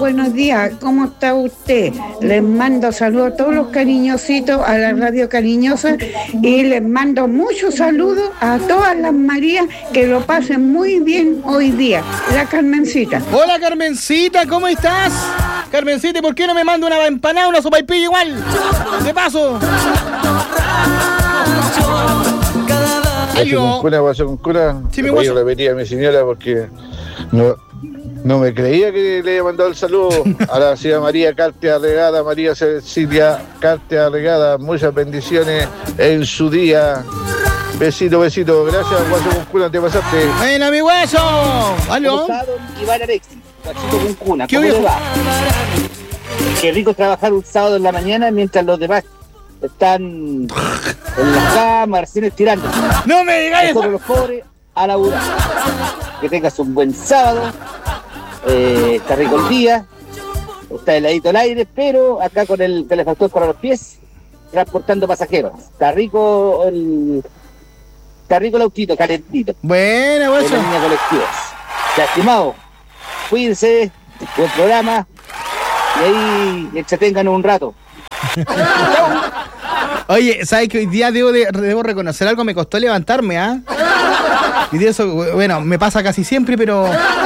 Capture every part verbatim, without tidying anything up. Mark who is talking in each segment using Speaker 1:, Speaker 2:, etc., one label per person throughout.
Speaker 1: buenos días. ¿Cómo está usted? Les mando saludos a todos los cariñositos, a la radio cariñosa, y les mando muchos saludos a todas las Marías, que lo pasen muy bien hoy día. La Carmencita.
Speaker 2: Hola, Carmencita, ¿cómo estás? Carmencita, ¿y por qué no me manda una empanada, una sopaipilla igual? De paso.
Speaker 3: Guaso con cuna, guaso con cuna.
Speaker 2: Sí, mi
Speaker 3: voy a
Speaker 2: guaso.
Speaker 3: repetir a mi señora porque no, no me creía que le había mandado el saludo a la señora María Cartea Regada, María Cecilia Cartea Regada. Muchas bendiciones en su día. Besito, besito. Gracias, guaso con cuna, te pasaste.
Speaker 2: Buena, mi hueso. ¿Aló?
Speaker 4: ¿Cómo está, don Iván Alexis? Guasito con cuna,
Speaker 2: ¿Qué
Speaker 4: ¿cómo le
Speaker 2: viejo?
Speaker 4: va? Qué rico trabajar un sábado en la mañana mientras los demás están en las camas, recién estirando.
Speaker 2: ¡No me digas eso!
Speaker 4: Nosotros los pobres a laburar. Que tengas un buen sábado. Eh, está rico el día. Está heladito el aire, pero acá con el calefactor para los pies, transportando pasajeros. Está rico el... Está rico el autito, calentito.
Speaker 2: Buena,
Speaker 4: En
Speaker 2: hueso.
Speaker 4: la línea colectiva. Ya, estimado, cuídense, buen programa, y ahí entretengan un rato.
Speaker 2: Oye, ¿sabes que hoy día debo, de, debo reconocer algo? Me costó levantarme, ¿ah? Y de eso, bueno, me pasa casi siempre, pero...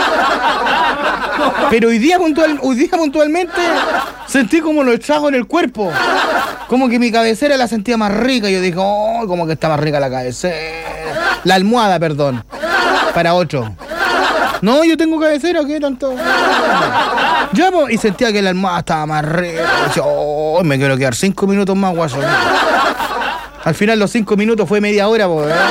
Speaker 2: Pero hoy día, puntual, hoy día puntualmente sentí como lo estrago en el cuerpo. Como que mi cabecera la sentía más rica. Yo dije, oh, como que está más rica la cabecera. La almohada, perdón. Para otro. No, yo tengo cabecera, ¿qué tanto? Ya, pues, y sentía que la almohada estaba más rica. Y decía, oh, me quiero quedar cinco minutos más, guaso. Al final los cinco minutos fue media hora, pues. ¿eh?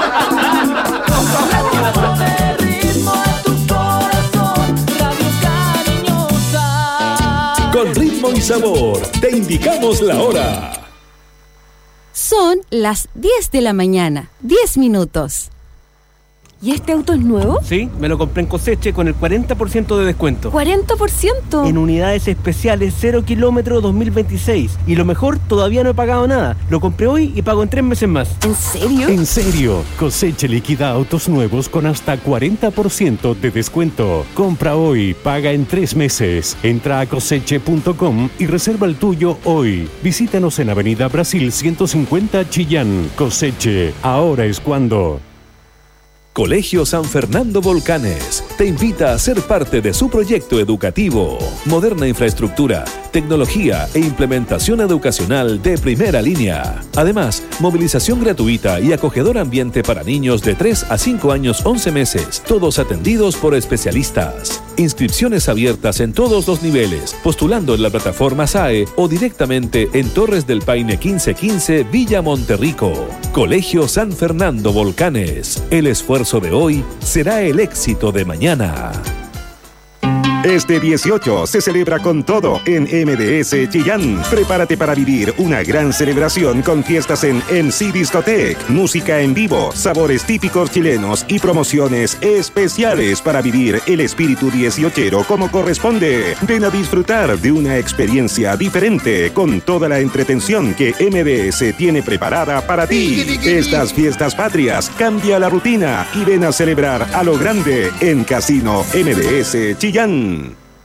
Speaker 5: Con ritmo y sabor, te indicamos la hora.
Speaker 6: Son las diez de la mañana, diez minutos. ¿Y este auto es nuevo?
Speaker 7: Sí, me lo compré en Coseche con el cuarenta por ciento de descuento.
Speaker 6: ¿cuarenta por ciento?
Speaker 7: En unidades especiales cero kilómetros dos mil veintiséis. Y lo mejor, todavía no he pagado nada. Lo compré hoy y pago en tres meses más.
Speaker 6: ¿En serio?
Speaker 5: En serio, Coseche liquida autos nuevos con hasta cuarenta por ciento de descuento. Compra hoy, paga en tres meses. Entra a coseche punto com y reserva el tuyo hoy. Visítanos en Avenida Brasil ciento cincuenta Chillán. Coseche, ahora es cuando. Colegio San Fernando Volcanes te invita a ser parte de su proyecto educativo. Moderna infraestructura, tecnología e implementación educacional de primera línea. Además, movilización gratuita y acogedor ambiente para niños de tres a cinco años once meses, todos atendidos por especialistas. Inscripciones abiertas en todos los niveles, postulando en la plataforma S A E o directamente en Torres del Paine quince quince, Villa Monterrico. Colegio San Fernando Volcanes. El esfuerzo de hoy será el éxito de mañana.
Speaker 8: Este dieciocho se celebra con todo en M D S Chillán. Prepárate para vivir una gran celebración con fiestas en M C Discotec, música en vivo, sabores típicos chilenos y promociones especiales para vivir el espíritu dieciochero como corresponde. Ven a disfrutar de una experiencia diferente con toda la entretención que M D S tiene preparada para ti. Estas fiestas patrias, cambia la rutina y ven a celebrar a lo grande en Casino M D S Chillán.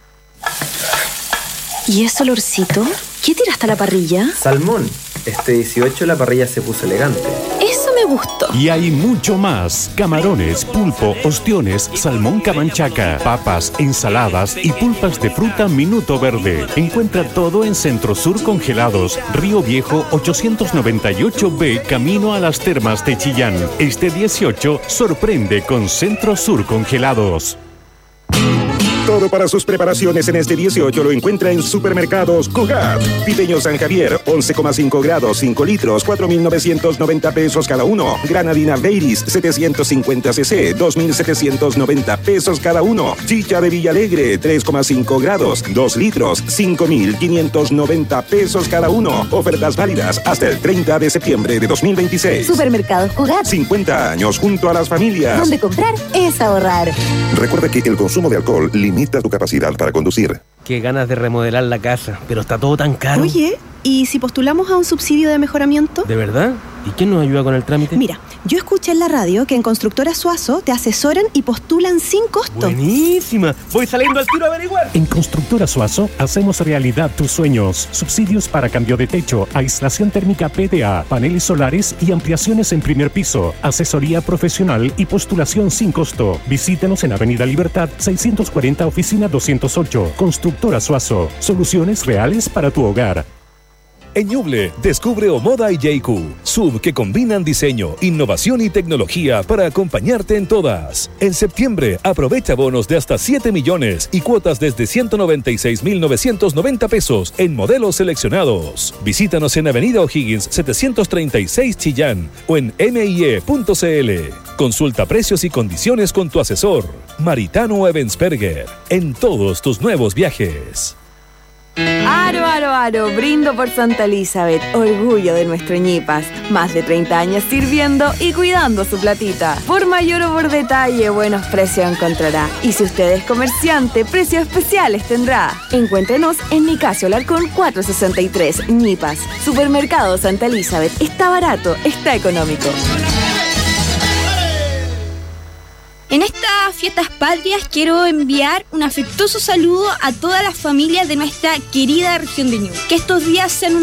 Speaker 9: ¿Y ese olorcito? ¿Qué tiraste a la parrilla?
Speaker 10: Salmón. Este dieciocho la parrilla se puso elegante.
Speaker 9: Eso me gustó.
Speaker 5: Y hay mucho más. Camarones, pulpo, ostiones, salmón camanchaca, papas, ensaladas y pulpas de fruta Minuto Verde. Encuentra todo en Centro Sur Congelados, Río Viejo ochocientos noventa y ocho B, camino a las termas de Chillán. Este dieciocho sorprende con Centro Sur Congelados.
Speaker 8: Todo para sus preparaciones en este dieciocho lo encuentra en Supermercados Cugat. Pipeño San Javier, once coma cinco grados, cinco litros, cuatro mil novecientos noventa pesos cada uno. Granadina Baileys, setecientos cincuenta cc, dos mil setecientos noventa pesos cada uno. Chicha de Villalegre, tres coma cinco grados, dos litros, cinco mil quinientos noventa pesos cada uno. Ofertas válidas hasta el treinta de septiembre de dos mil veintiséis.
Speaker 9: Supermercados Cugat.
Speaker 8: cincuenta años junto a las familias.
Speaker 9: Donde comprar es ahorrar.
Speaker 8: Recuerda que el consumo de alcohol limita tu capacidad para conducir.
Speaker 7: Qué ganas de remodelar la casa, pero está todo tan caro.
Speaker 9: Oye,
Speaker 11: ¿Y si postulamos a un subsidio de mejoramiento?
Speaker 7: ¿De verdad? ¿Y quién nos ayuda con el trámite?
Speaker 11: Mira, yo escuché en la radio que en Constructora Suazo te asesoran y postulan sin costo.
Speaker 7: ¡Buenísima! Voy saliendo al tiro a averiguar.
Speaker 5: En Constructora Suazo hacemos realidad tus sueños. Subsidios para cambio de techo, aislación térmica P D A, paneles solares y ampliaciones en primer piso. Asesoría profesional y postulación sin costo. Visítanos en Avenida Libertad seiscientos cuarenta, oficina doscientos ocho. Constructora Suazo. Soluciones reales para tu hogar.
Speaker 12: En Ñuble, descubre Omoda y J Q, sub que combinan diseño, innovación y tecnología para acompañarte en todas. En septiembre, aprovecha bonos de hasta siete millones y cuotas desde ciento noventa y seis mil novecientos noventa pesos en modelos seleccionados. Visítanos en Avenida O'Higgins setecientos treinta y seis Chillán o en m i e punto c l. Consulta precios y condiciones con tu asesor, Maritano Ebensperger, en todos tus nuevos viajes.
Speaker 13: Aro, aro, aro, brindo por Santa Elizabeth, orgullo de nuestro Ñipas. Más de treinta años sirviendo y cuidando su platita. Por mayor o por detalle, buenos precios encontrará. Y si usted es comerciante, precios especiales tendrá. Encuéntrenos en Nicasio Larcón cuatrocientos sesenta y tres, Ñipas. Supermercado Santa Elizabeth, está barato, está económico.
Speaker 14: En estas fiestas patrias quiero enviar un afectuoso saludo a todas las familias de nuestra querida región de Ñuble. Que estos días sean un